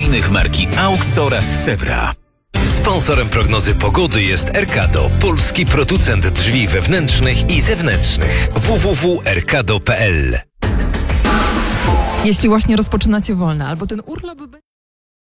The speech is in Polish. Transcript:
gwarancyjnych marki AUX oraz Sewra. Sponsorem prognozy pogody jest Erkado, polski producent drzwi wewnętrznych i zewnętrznych. www.erkado.pl. Jeśli właśnie rozpoczynacie wolne albo ten urlop